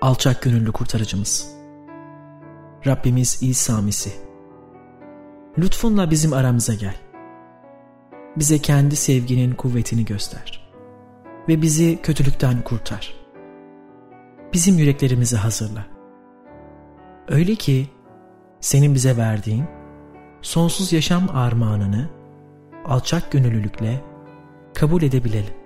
alçak gönüllü kurtarıcımız. Rabbimiz İsa Mesih, lütfunla bizim aramıza gel. Bize kendi sevginin kuvvetini göster ve bizi kötülükten kurtar. Bizim yüreklerimizi hazırla. Öyle ki senin bize verdiğin sonsuz yaşam armağanını alçak gönüllülükle kabul edebilelim.